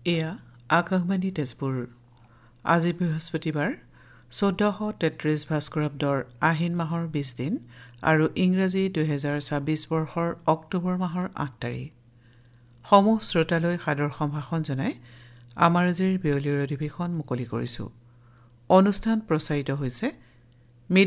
এয়া আকাশবাণী তেজপুৰ। আজি বৃহস্পতিবাৰ ১৪৩৩ ভাস্কৰাব্দৰ আহিন মাহৰ ২০ দিন আৰু ইংৰাজী ২০২৬ বৰ্ষৰ অক্টোবৰ মাহৰ ৮ তাৰিখ। সমূহ শ্ৰোতালৈ সাদৰ সম্ভাষণ জনাই আমাৰ আজিৰ বিয়লিৰ অধিৱেশন মুকলি কৰিছোঁ। অনুষ্ঠান প্ৰচাৰিত হৈছে